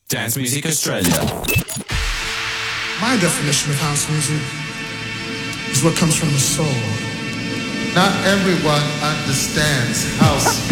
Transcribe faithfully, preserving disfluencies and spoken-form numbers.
Dance Music Australia. My definition of house music is what comes from the soul. Not everyone understands house